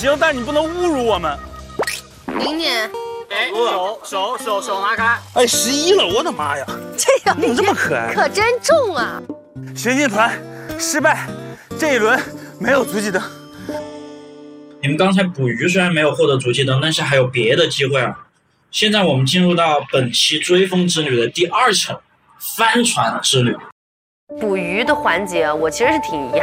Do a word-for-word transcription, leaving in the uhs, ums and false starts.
行，但你不能侮辱我们。 明年， 哎，手手手手拿开。 哎，十一了，我的妈呀！ 这个你怎么这么可爱？ 可真重啊！ 行进团失败，这一轮没有足迹灯。 你们刚才捕鱼虽然没有获得足迹灯，但是还有别的机会啊！现在我们进入到本期追风之旅的第二层——帆船之旅。 捕鱼的环节，我其实是挺遗憾。